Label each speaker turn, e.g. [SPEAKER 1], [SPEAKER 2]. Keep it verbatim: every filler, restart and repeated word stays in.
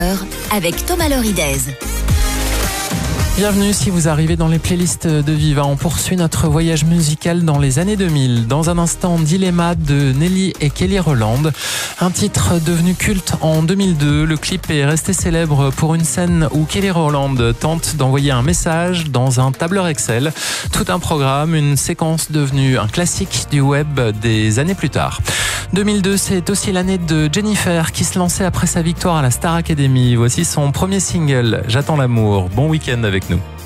[SPEAKER 1] avec Thomas Loridez.
[SPEAKER 2] Bienvenue si vous arrivez dans les playlists de Viva. On poursuit notre voyage musical dans les années deux mille. Dans un instant, Dilemma de Nelly et Kelly Rowland. Un titre devenu culte en deux mille deux. Le clip est resté célèbre pour une scène où Kelly Rowland tente d'envoyer un message dans un tableur Excel. Tout un programme, une séquence devenue un classique du web des années plus tard. deux mille deux, c'est aussi l'année de Jennifer qui se lançait après sa victoire à la Star Academy. Voici son premier single, J'attends l'amour. Bon week-end avec nous.